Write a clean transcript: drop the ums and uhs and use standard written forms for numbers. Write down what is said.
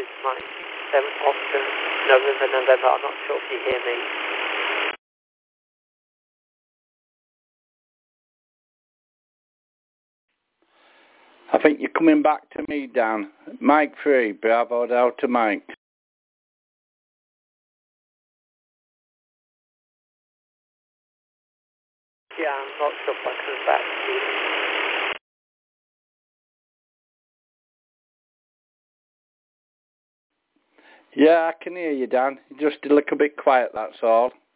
is Mike 7 Oscar, November. I'm not sure if you hear me. I think you're coming back to me, Dan. Mike 3, Bravo Delta Mike. Yeah, I'm not sure if I come back to you. Yeah, I can hear you, Dan. You're just a little bit quiet, that's all.